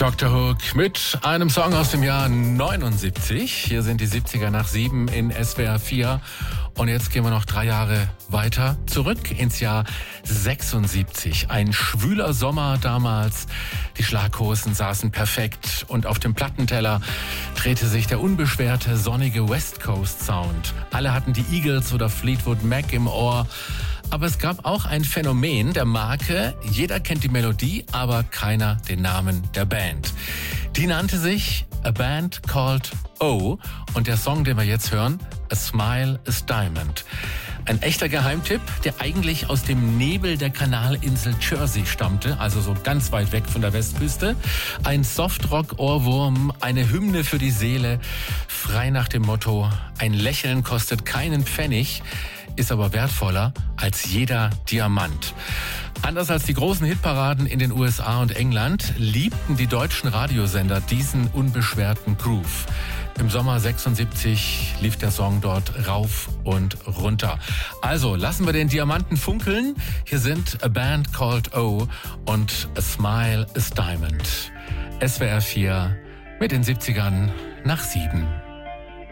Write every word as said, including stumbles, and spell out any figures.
Doktor Hook mit einem Song aus dem Jahr neunundsiebzig. Hier sind die siebziger nach sieben in S W R vier. Und jetzt gehen wir noch drei Jahre weiter zurück ins Jahr sechsundsiebzig. Ein schwüler Sommer damals. Die Schlaghosen saßen perfekt und auf dem Plattenteller drehte sich der unbeschwerte, sonnige West Coast Sound. Alle hatten die Eagles oder Fleetwood Mac im Ohr. Aber es gab auch ein Phänomen der Marke. Jeder kennt die Melodie, aber keiner den Namen der Band. Die nannte sich A Band Called O. Und der Song, den wir jetzt hören, A Smile is Diamond. Ein echter Geheimtipp, der eigentlich aus dem Nebel der Kanalinsel Jersey stammte, also so ganz weit weg von der Westküste. Ein Softrock-Ohrwurm, eine Hymne für die Seele, frei nach dem Motto, ein Lächeln kostet keinen Pfennig, ist aber wertvoller als jeder Diamant. Anders als die großen Hitparaden in den U S A und England liebten die deutschen Radiosender diesen unbeschwerten Groove. Im Sommer sechsundsiebzig lief der Song dort rauf und runter. Also lassen wir den Diamanten funkeln. Hier sind A Band Called O und A Smile is Diamond. S W R vier mit den siebzigern nach sieben.